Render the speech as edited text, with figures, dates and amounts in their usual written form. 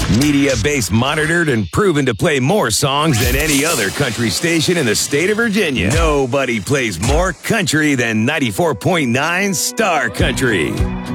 Media base monitored and proven to play more songs than any other country station in the state of Virginia. Nobody plays more country than 94.9 Star Country.